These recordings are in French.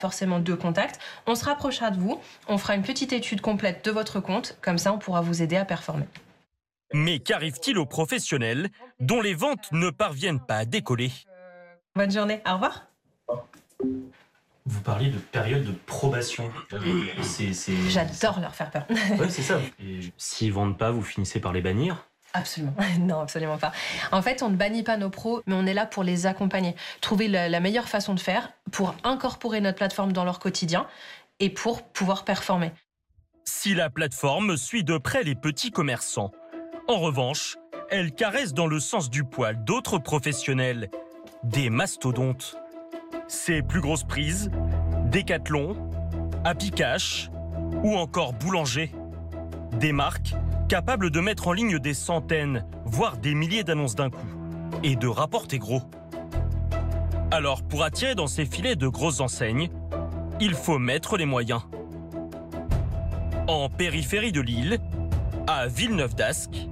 forcément de contact. On se rapprochera de vous, on fera une petite étude complète de votre compte, comme ça on pourra vous aider à performer. Mais qu'arrive-t-il aux professionnels dont les ventes ne parviennent pas à décoller? Bonne journée, au revoir. Vous parliez de période de probation. J'adore leur faire peur. Ouais, c'est ça. Et s'ils vendent pas, vous finissez par les bannir? Absolument. Non, absolument pas. En fait, on ne bannit pas nos pros, mais on est là pour les accompagner. Trouver la meilleure façon de faire pour incorporer notre plateforme dans leur quotidien et pour pouvoir performer. Si la plateforme suit de près les petits commerçants, en revanche, elle caresse dans le sens du poil d'autres professionnels, des mastodontes. Ses plus grosses prises, Decathlon, Happy Cash ou encore Boulanger. Des marques capables de mettre en ligne des centaines, voire des milliers d'annonces d'un coup et de rapporter gros. Alors, pour attirer dans ces filets de grosses enseignes, il faut mettre les moyens. En périphérie de Lille, à Villeneuve-d'Ascq,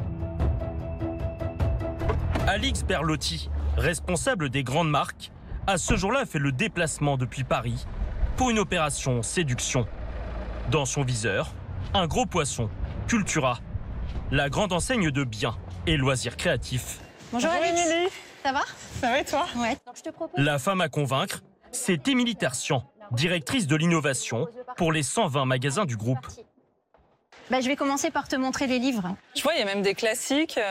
Alix Berlotti, responsable des grandes marques, a ce jour-là fait le déplacement depuis Paris pour une opération séduction. Dans son viseur, un gros poisson, Cultura, la grande enseigne de biens et loisirs créatifs. Bonjour Émilie. Ça va? Ça va et toi? Ouais. Je te propose... La femme à convaincre, c'est Émilie Tertian, directrice de l'innovation pour les 120 magasins du groupe. Je vais commencer par te montrer les livres. Je vois, il y a même des classiques.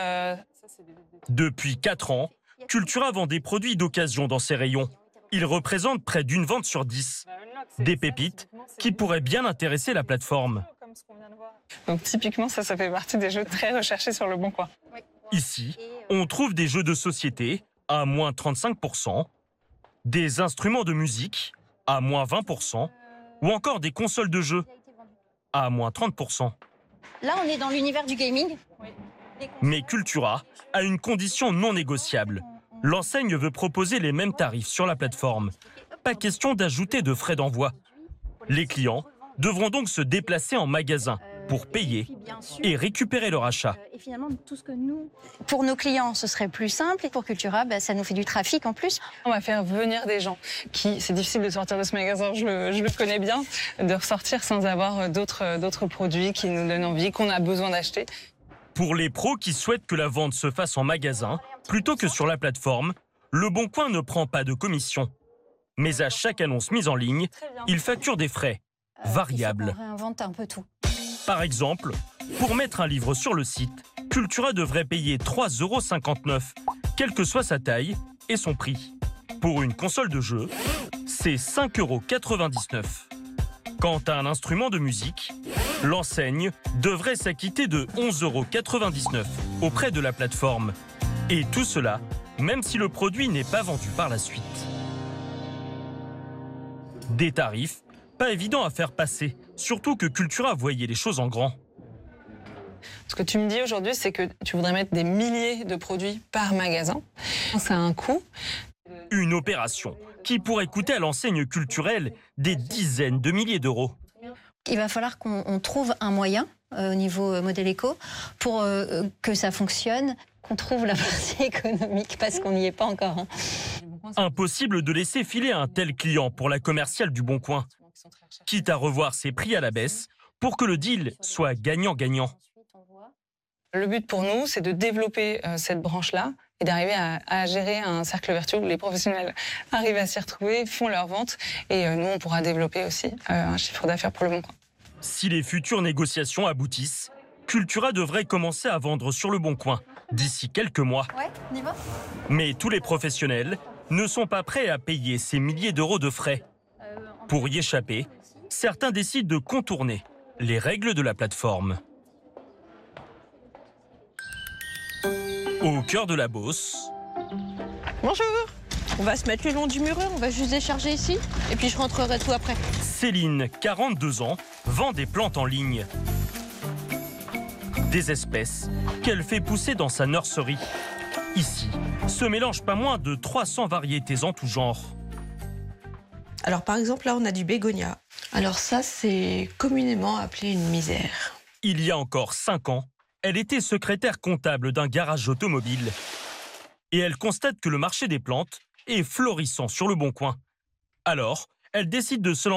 Depuis 4 ans, Cultura vend des produits d'occasion dans ses rayons. Ils représentent près d'une vente sur 10. Des pépites qui pourraient bien intéresser la plateforme. Donc typiquement, ça fait partie des jeux très recherchés sur Le Bon Coin. Ici, on trouve des jeux de société à moins 35%, des instruments de musique à moins 20%, ou encore des consoles de jeux à moins 30%. Là, on est dans l'univers du gaming. Mais Cultura a une condition non négociable. L'enseigne veut proposer les mêmes tarifs sur la plateforme. Pas question d'ajouter de frais d'envoi. Les clients devront donc se déplacer en magasin pour payer et récupérer leur achat. Et finalement, tout ce que nous... Pour nos clients, ce serait plus simple. Et pour Cultura, ça nous fait du trafic en plus. On va faire venir des gens qui... C'est difficile de sortir de ce magasin, je le connais bien, de ressortir sans avoir d'autres produits qui nous donnent envie, qu'on a besoin d'acheter. Pour les pros qui souhaitent que la vente se fasse en magasin, plutôt que sur la plateforme, Le Bon Coin ne prend pas de commission. Mais à chaque annonce mise en ligne, il facture des frais variables. On réinvente un peu tout. Par exemple, pour mettre un livre sur le site, Cultura devrait payer 3,59 €, quelle que soit sa taille et son prix. Pour une console de jeu, c'est 5,99 €. Quant à un instrument de musique, l'enseigne devrait s'acquitter de 11,99 € auprès de la plateforme. Et tout cela, même si le produit n'est pas vendu par la suite. Des tarifs pas évidents à faire passer, surtout que Cultura voyait les choses en grand. Ce que tu me dis aujourd'hui, c'est que tu voudrais mettre des milliers de produits par magasin. Ça a un coût. Une opération qui pourrait coûter à l'enseigne culturelle des dizaines de milliers d'euros. Il va falloir qu'on trouve un moyen au niveau modèle éco pour que ça fonctionne, qu'on trouve la partie économique parce qu'on n'y est pas encore. Impossible de laisser filer un tel client pour la commerciale du Bon Coin, quitte à revoir ses prix à la baisse pour que le deal soit gagnant-gagnant. Le but pour nous, c'est de développer cette branche-là et d'arriver à gérer un cercle vertueux où les professionnels arrivent à s'y retrouver, font leurs ventes et nous, on pourra développer aussi un chiffre d'affaires pour Le Bon Coin. Si les futures négociations aboutissent, Cultura devrait commencer à vendre sur Le Bon Coin d'ici quelques mois. Ouais, on y va. Mais tous les professionnels ne sont pas prêts à payer ces milliers d'euros de frais. Pour y échapper, certains décident de contourner les règles de la plateforme. Au cœur de la Beauce, Bonjour. On va se mettre le long du mur, on va juste décharger ici, et puis je rentrerai tout après. Céline, 42 ans, vend des plantes en ligne. Des espèces qu'elle fait pousser dans sa nurserie. Ici, se mélangent pas moins de 300 variétés en tout genre. Alors par exemple, là on a du bégonia. Alors ça, c'est communément appelé une misère. Il y a encore 5 ans, elle était secrétaire comptable d'un garage automobile. Et elle constate que le marché des plantes est florissant sur Le Bon Coin. Alors, elle décide de se lancer